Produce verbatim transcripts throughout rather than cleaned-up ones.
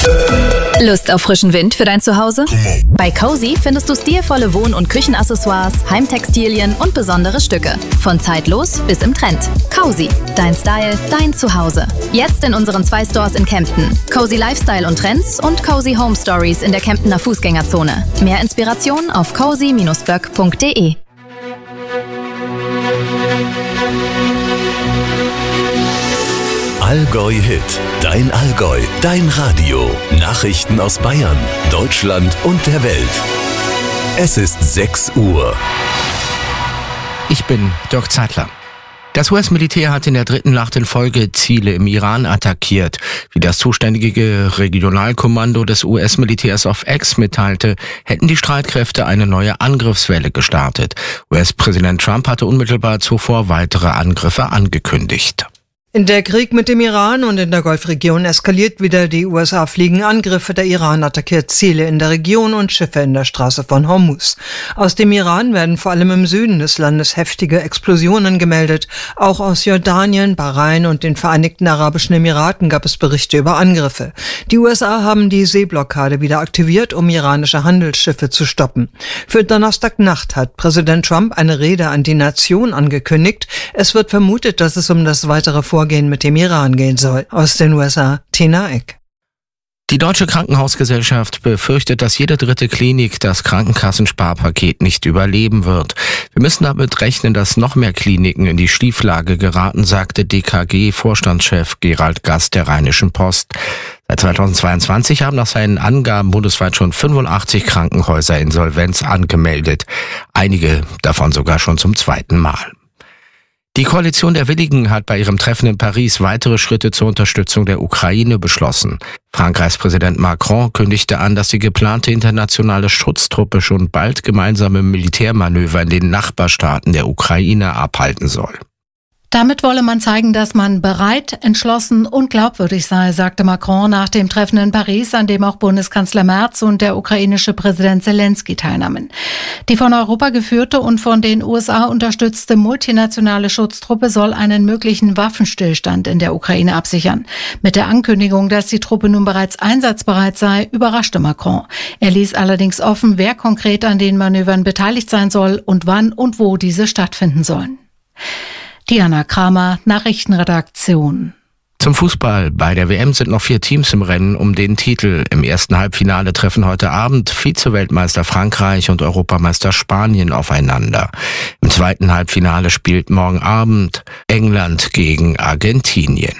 Lust auf frischen Wind für dein Zuhause? Bei Cozy findest du stilvolle Wohn- und Küchenaccessoires, Heimtextilien und besondere Stücke. Von zeitlos bis im Trend. Cozy, dein Style, dein Zuhause. Jetzt in unseren zwei Stores in Kempten. Cozy Lifestyle und Trends und Cozy Home Stories in der Kemptener Fußgängerzone. Mehr Inspiration auf cozy Bindestrich böck Punkt de. Allgäu Hit, dein Allgäu, dein Radio. Nachrichten aus Bayern, Deutschland und der Welt. Es ist sechs Uhr. Ich bin Dirk Zeitler. Das U S-Militär hat in der dritten Nacht in Folge Ziele im Iran attackiert. Wie das zuständige Regionalkommando des U S-Militärs auf X mitteilte, hätten die Streitkräfte eine neue Angriffswelle gestartet. U S-Präsident Trump hatte unmittelbar zuvor weitere Angriffe angekündigt. In der Krieg mit dem Iran und in der Golfregion eskaliert wieder. Die U S A fliegen Angriffe, der Iran attackiert Ziele in der Region und Schiffe in der Straße von Hormuz. Aus dem Iran werden vor allem im Süden des Landes heftige Explosionen gemeldet. Auch aus Jordanien, Bahrain und den Vereinigten Arabischen Emiraten gab es Berichte über Angriffe. Die U S A haben die Seeblockade wieder aktiviert, um iranische Handelsschiffe zu stoppen. Für Donnerstagnacht hat Präsident Trump eine Rede an die Nation angekündigt. Es wird vermutet, dass es um das weitere Vorgehen mit dem Iran gehen soll. Aus den U S A, Tina Eck. Die Deutsche Krankenhausgesellschaft befürchtet, dass jede dritte Klinik das Krankenkassensparpaket nicht überleben wird. Wir müssen damit rechnen, dass noch mehr Kliniken in die Schieflage geraten, sagte D K G-Vorstandschef Gerald Gast der Rheinischen Post. Seit zweitausendzweiundzwanzig haben nach seinen Angaben bundesweit schon fünfundachtzig Krankenhäuser Insolvenz angemeldet. Einige davon sogar schon zum zweiten Mal. Die Koalition der Willigen hat bei ihrem Treffen in Paris weitere Schritte zur Unterstützung der Ukraine beschlossen. Frankreichs Präsident Macron kündigte an, dass die geplante internationale Schutztruppe schon bald gemeinsame Militärmanöver in den Nachbarstaaten der Ukraine abhalten soll. Damit wolle man zeigen, dass man bereit, entschlossen und glaubwürdig sei, sagte Macron nach dem Treffen in Paris, an dem auch Bundeskanzler Merz und der ukrainische Präsident Zelensky teilnahmen. Die von Europa geführte und von den U S A unterstützte multinationale Schutztruppe soll einen möglichen Waffenstillstand in der Ukraine absichern. Mit der Ankündigung, dass die Truppe nun bereits einsatzbereit sei, überraschte Macron. Er ließ allerdings offen, wer konkret an den Manövern beteiligt sein soll und wann und wo diese stattfinden sollen. Diana Kramer, Nachrichtenredaktion. Zum Fußball. Bei der W M sind noch vier Teams im Rennen um den Titel. Im ersten Halbfinale treffen heute Abend Vize-Weltmeister Frankreich und Europameister Spanien aufeinander. Im zweiten Halbfinale spielt morgen Abend England gegen Argentinien.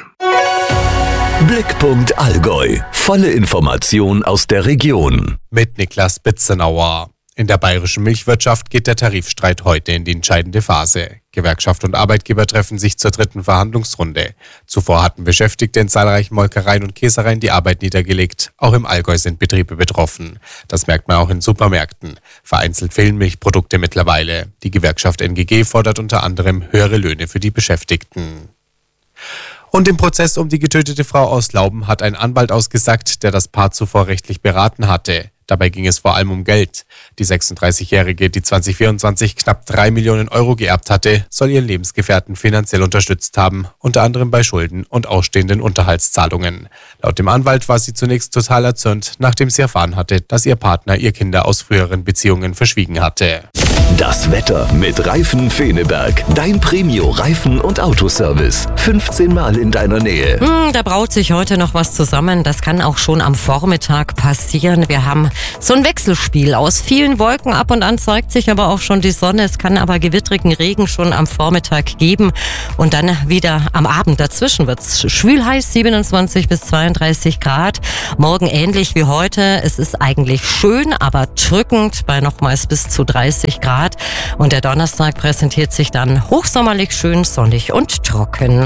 Blickpunkt Allgäu. Volle Information aus der Region. Mit Niklas Bitzenauer. In der bayerischen Milchwirtschaft geht der Tarifstreit heute in die entscheidende Phase. Gewerkschaft und Arbeitgeber treffen sich zur dritten Verhandlungsrunde. Zuvor hatten Beschäftigte in zahlreichen Molkereien und Käsereien die Arbeit niedergelegt. Auch im Allgäu sind Betriebe betroffen. Das merkt man auch in Supermärkten. Vereinzelt fehlen Milchprodukte mittlerweile. Die Gewerkschaft N G G fordert unter anderem höhere Löhne für die Beschäftigten. Und im Prozess um die getötete Frau aus Lauben hat ein Anwalt ausgesagt, der das Paar zuvor rechtlich beraten hatte. Dabei ging es vor allem um Geld. Die sechsunddreißigjährige, die zwanzig vierundzwanzig knapp drei Millionen Euro geerbt hatte, soll ihren Lebensgefährten finanziell unterstützt haben, unter anderem bei Schulden und ausstehenden Unterhaltszahlungen. Laut dem Anwalt war sie zunächst total erzürnt, nachdem sie erfahren hatte, dass ihr Partner ihr Kinder aus früheren Beziehungen verschwiegen hatte. Das Wetter mit Reifen Feneberg. Dein Premio-Reifen- und Autoservice. fünfzehn Mal in deiner Nähe. Hm, da braut sich heute noch was zusammen. Das kann auch schon am Vormittag passieren. Wir haben so ein Wechselspiel aus vielen Wolken. Ab und an zeigt sich aber auch schon die Sonne. Es kann aber gewittrigen Regen schon am Vormittag geben. Und dann wieder am Abend. Dazwischen wird es schwül heiß, siebenundzwanzig bis zweiunddreißig Grad. Morgen ähnlich wie heute. Es ist eigentlich schön, aber drückend bei nochmals bis zu dreißig Grad. Und der Donnerstag präsentiert sich dann hochsommerlich schön, sonnig und trocken.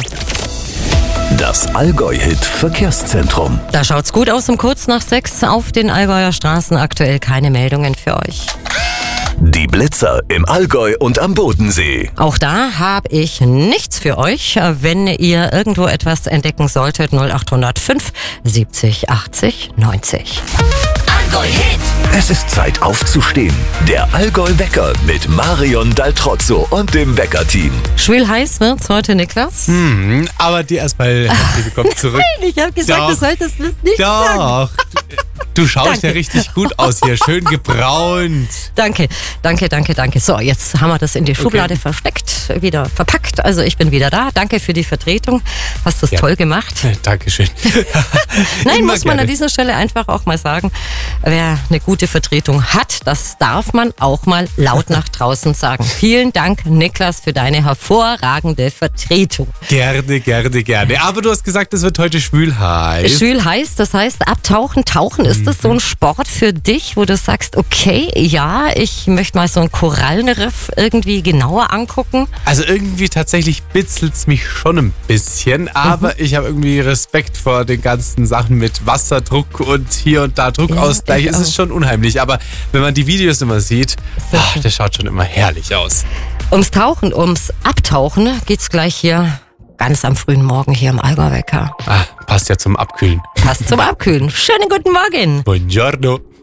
Das Allgäu-Hit Verkehrszentrum. Da schaut's gut aus um kurz nach sechs auf den Allgäuer Straßen. Aktuell keine Meldungen für euch. Die Blitzer im Allgäu und am Bodensee. Auch da habe ich nichts für euch. Wenn ihr irgendwo etwas entdecken solltet, null acht null fünf siebzig achtzig neunzig. Allgäu-Hit. Es ist Zeit aufzustehen. Der Allgäu-Wecker mit Marion Daltrozzo und dem Wecker-Team. Schwül heiß wird's heute, Niklas? Hm, aber dir erstmal herzlich willkommen zurück. Nein, ich habe gesagt, Doch. du solltest es nicht sagen. Doch. Du schaust Danke. ja richtig gut aus hier. Schön gebraunt. Danke, danke, danke, danke. So, jetzt haben wir das in die Schublade versteckt, wieder verpackt. Also ich bin wieder da. Danke für die Vertretung. Hast das Ja. toll gemacht. Dankeschön. Nein, Immer muss man gerne. an dieser Stelle einfach auch mal sagen, wer eine gute Vertretung hat, das darf man auch mal laut nach draußen sagen. Vielen Dank, Niklas, für deine hervorragende Vertretung. Gerne, gerne, gerne. Aber du hast gesagt, es wird heute schwül heiß. Schwül heißt, das heißt abtauchen, tauchen. Ist das so ein Sport für dich, wo du sagst, okay, ja, ich möchte mal so ein Korallenriff irgendwie genauer angucken? Also irgendwie tatsächlich bitzelt's mich schon ein bisschen, aber Mhm. ich habe irgendwie Respekt vor den ganzen Sachen mit Wasserdruck und hier und da Druckausgleich. Ja, ich es ist auch. schon unheimlich, aber wenn man die Videos immer sieht, Sehr ah, schön. das schaut schon immer herrlich aus. Ums Tauchen, ums Abtauchen geht's gleich hier ganz am frühen Morgen hier im Allgäu-Wecker. Ah, passt ja zum Abkühlen. Passt zum Abkühlen. Schönen guten Morgen. Buongiorno.